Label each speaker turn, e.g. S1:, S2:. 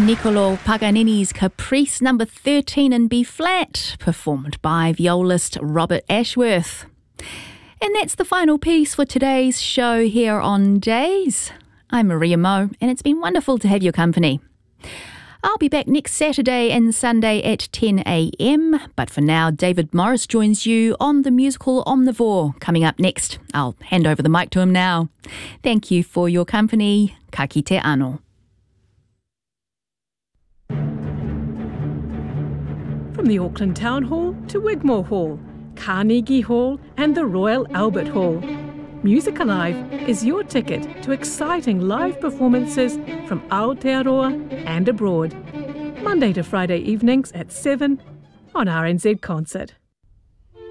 S1: Niccolò Paganini's Caprice number 13 in B-flat, performed by violist Robert Ashworth. And that's the final piece for today's show here on Days. I'm Maria Moe, and it's been wonderful to have your company. I'll be back next Saturday and Sunday at 10 a.m, but for now, David Morris joins you on the musical Omnivore coming up next. I'll hand over the mic to him now. Thank you for your company. Ka kite anō.
S2: From the Auckland Town Hall to Wigmore Hall, Carnegie Hall and the Royal Albert Hall, Music Alive is your ticket to exciting live performances from Aotearoa and abroad. Monday to Friday evenings at 7 on RNZ Concert.